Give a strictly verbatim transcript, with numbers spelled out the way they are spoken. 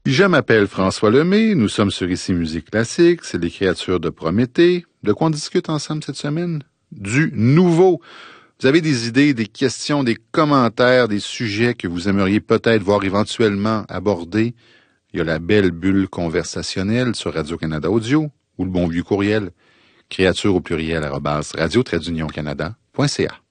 Je m'appelle François Lemay, nous sommes sur Ici Musique Classique, c'est les créatures de Prométhée. De quoi on discute ensemble cette semaine? Du nouveau. Vous avez des idées, des questions, des commentaires, des sujets que vous aimeriez peut-être voir éventuellement abordés? Il y a la belle bulle conversationnelle sur Radio-Canada Audio ou le bon vieux courriel créature au pluriel arobase radio-canada point c a.